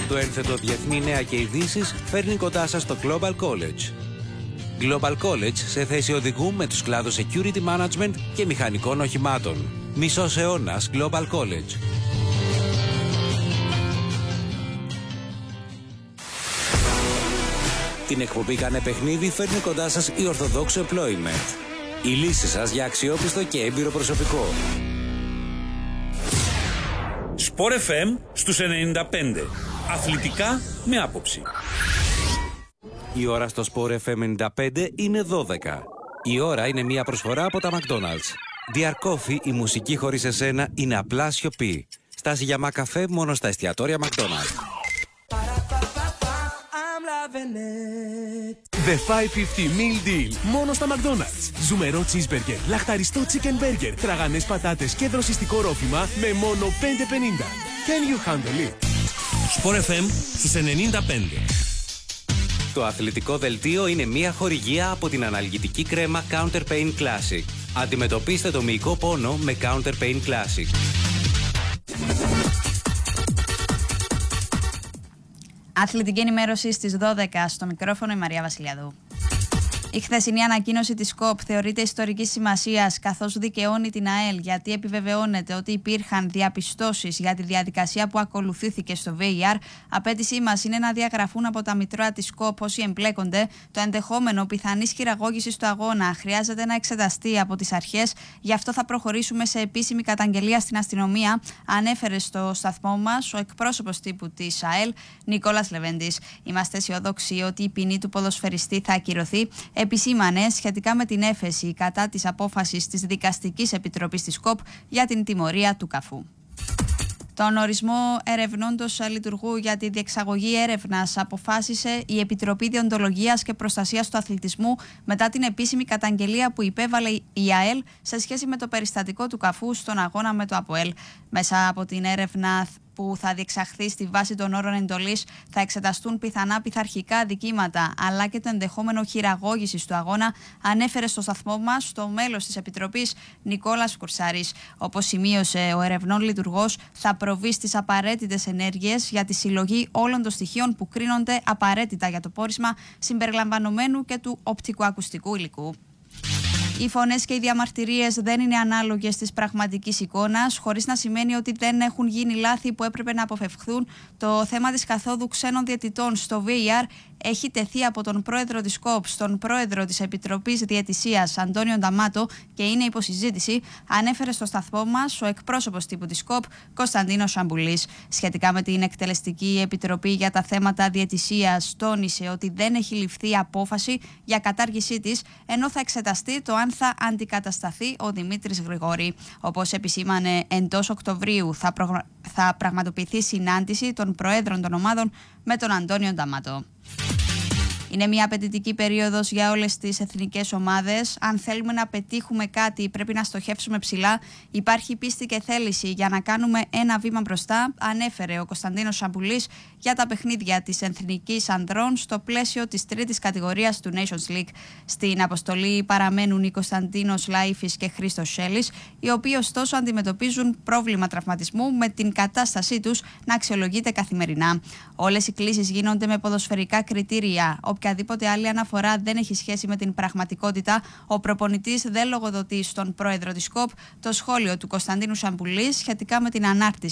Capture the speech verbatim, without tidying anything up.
το ένθετο Διεθνή Νέα και Ειδήσεις φέρνει κοντά σας το Global College. Global College σε θέση οδηγού με τους κλάδους Security Management και Μηχανικών Οχημάτων. Μισός αιώνας Global College. Την εκπομπή «Κάνε παιχνίδι» φέρνει κοντά σας η Orthodox Employment. Η λύση σας για αξιόπιστο και έμπειρο προσωπικό. Sport εφ εμ στους ενενήντα πέντε. Αθλητικά με άποψη. Η ώρα στο Sport εφ εμ ενενήντα πέντε είναι δώδεκα. Η ώρα είναι μια προσφορά από τα McDonald's. Dear Coffee, η μουσική χωρίς εσένα είναι απλά σιωπή. Στάση για μακαφέ μόνο στα εστιατόρια McDonald's. The πεντακόσια πενήντα Meal Deal. Μόνο στα McDonald's. Ζουμερό cheeseburger, λαχταριστό chicken burger, τραγανές πατάτες και δροσιστικό ρόφημα με μόνο πέντε πενήντα. Can you handle it? Sport εφ εμ στους ενενήντα πέντε. Το αθλητικό δελτίο είναι μια χορηγία από την αναλγητική κρέμα Counter Pain Classic. Αντιμετωπίστε το μυϊκό πόνο με Counter Pain Classic. Αθλητική ενημέρωση στις δώδεκα, στο μικρόφωνο η Μαρία Βασιλιαδού. Η χθεσινή ανακοίνωση της ΚΟΠ θεωρείται ιστορικής σημασίας, καθώς δικαιώνει την ΑΕΛ, γιατί επιβεβαιώνεται ότι υπήρχαν διαπιστώσεις για τη διαδικασία που ακολουθήθηκε στο βι έι αρ. Απέτησή μας είναι να διαγραφούν από τα μητρώα της ΚΟΠ όσοι εμπλέκονται. Το ενδεχόμενο πιθανής χειραγώγησης του αγώνα χρειάζεται να εξεταστεί από τις αρχές. Γι' αυτό θα προχωρήσουμε σε επίσημη καταγγελία στην αστυνομία, ανέφερε στο σταθμό μας ο εκπρόσωπος τύπου της ΑΕΛ, Νικόλας Λεβέντης. Είμαστε αισιοδόξοι ότι η ποινή του ποδοσφαιριστή θα ακυρωθεί. Επισήμανε σχετικά με την έφεση κατά της απόφασης της Δικαστικής Επιτροπής της ΚΟΠ για την τιμωρία του Καφού. Τον ορισμό ερευνώντος λειτουργού για τη διεξαγωγή έρευνας αποφάσισε η Επιτροπή Διοντολογίας και Προστασίας του Αθλητισμού μετά την επίσημη καταγγελία που υπέβαλε η ΑΕΛ σε σχέση με το περιστατικό του Καφού στον αγώνα με το ΑΠΟΕΛ. Μέσα από την έρευνα που θα διεξαχθεί στη βάση των όρων εντολής θα εξεταστούν πιθανά πειθαρχικά αδικήματα αλλά και το ενδεχόμενο χειραγώγησης του αγώνα, ανέφερε στο σταθμό μας το μέλος της Επιτροπής Νικόλας Κουρσάρης. Όπως σημείωσε ο ερευνών λειτουργός, θα προβεί στις απαραίτητες ενέργειες για τη συλλογή όλων των στοιχείων που κρίνονται απαραίτητα για το πόρισμα, συμπεριλαμβανομένου και του οπτικοακουστικού υλικού. Οι φωνές και οι διαμαρτυρίες δεν είναι ανάλογες της πραγματικής εικόνας, χωρίς να σημαίνει ότι δεν έχουν γίνει λάθη που έπρεπε να αποφευχθούν. Το θέμα της καθόδου ξένων διαιτητών στο βι έι αρ έχει τεθεί από τον πρόεδρο της ΚΟΠ στον πρόεδρο της Επιτροπής Διαιτησίας, Αντώνιο Νταμάτο, και είναι υποσυζήτηση, ανέφερε στο σταθμό μας ο εκπρόσωπος τύπου της ΚΟΠ, Κωνσταντίνος Σαμπουλής. Σχετικά με την Εκτελεστική Επιτροπή για τα θέματα διαιτησίας, τόνισε ότι δεν έχει ληφθεί απόφαση για κατάργησή της, ενώ θα εξεταστεί το αν θα αντικατασταθεί ο Δημήτρης Γρηγόρη. Όπως επισήμανε, εντός Οκτωβρίου θα, προγρα... θα πραγματοποιηθεί συνάντηση των προέδρων των ομάδων με τον Αντώνιο Νταμάτο. Είναι μια απαιτητική περίοδος για όλες τις εθνικές ομάδες. Αν θέλουμε να πετύχουμε κάτι, πρέπει να στοχεύσουμε ψηλά. Υπάρχει πίστη και θέληση για να κάνουμε ένα βήμα μπροστά, ανέφερε ο Κωνσταντίνος Σαμπουλής για τα παιχνίδια της εθνικής ανδρών στο πλαίσιο της τρίτης κατηγορίας του Nations League. Στην αποστολή παραμένουν οι Κωνσταντίνος Λαΐφης και Χρήστος Σέλης, οι οποίοι ωστόσο αντιμετωπίζουν πρόβλημα τραυματισμού, με την κατάστασή τους να αξιολογείται καθημερινά. Όλες οι κλήσεις γίνονται με ποδοσφαιρικά κριτήρια. Οποιαδήποτε άλλη αναφορά δεν έχει σχέση με την πραγματικότητα. Ο προπονητής δεν λογοδοτεί στον πρόεδρο της ΚΟΠ. Το σχόλιο του Κωνσταντίνου Σαμπουλή σχετικά με την ανάρτηση